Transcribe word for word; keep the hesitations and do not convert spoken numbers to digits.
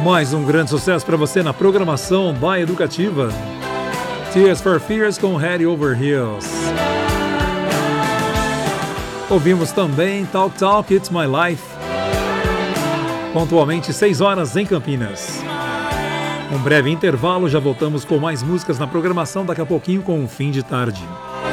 Mais um grande sucesso para você na programação da Educativa. Tears for Fears com Head Over Heels. Ouvimos também Talk Talk, It's My Life. Pontualmente seis horas em Campinas. Um breve intervalo, já voltamos com mais músicas na programação daqui a pouquinho com o Fim de Tarde.